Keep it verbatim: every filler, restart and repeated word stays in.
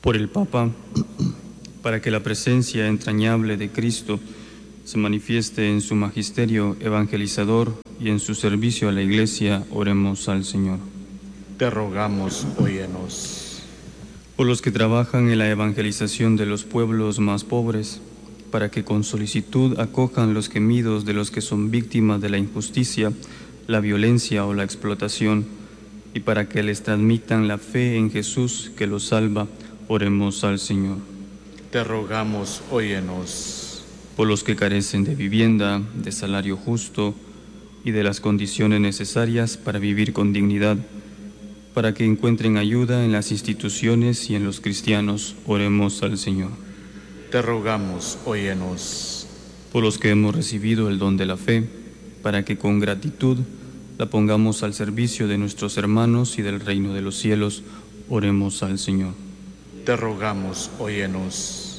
por el Papa, para que la presencia entrañable de Cristo se manifieste en su magisterio evangelizador y en su servicio a la Iglesia, oremos al Señor. Te rogamos, óyenos. Por los que trabajan en la evangelización de los pueblos más pobres, para que con solicitud acojan los gemidos de los que son víctimas de la injusticia, la violencia o la explotación, y para que les transmitan la fe en Jesús que los salva, oremos al Señor. Te rogamos, óyenos. Por los que carecen de vivienda, de salario justo y de las condiciones necesarias para vivir con dignidad, para que encuentren ayuda en las instituciones y en los cristianos, oremos al Señor. Te rogamos, óyenos. Por los que hemos recibido el don de la fe, para que con gratitud la pongamos al servicio de nuestros hermanos y del reino de los cielos, oremos al Señor. Te rogamos, óyenos.